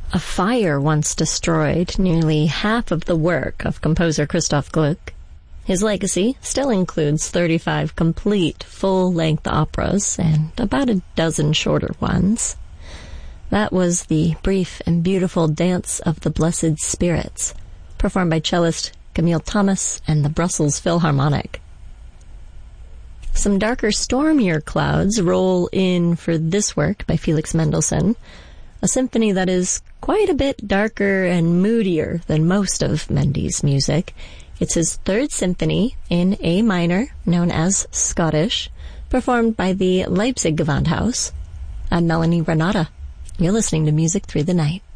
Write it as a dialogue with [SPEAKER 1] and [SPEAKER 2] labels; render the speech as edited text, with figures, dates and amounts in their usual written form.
[SPEAKER 1] A fire once destroyed nearly half of the work of composer Christoph Gluck. His legacy still includes 35 complete, full-length operas and about a dozen shorter ones. That was the brief and beautiful Dance of the Blessed Spirits, performed by cellist Camille Thomas and the Brussels Philharmonic. Some darker, stormier clouds roll in for this work by Felix Mendelssohn, a symphony that is quite a bit darker and moodier than most of Mendy's music. It's his third symphony in A minor, known as Scottish, performed by the Leipzig Gewandhaus. I'm Melanie Renata. You're listening to Music Through the Night.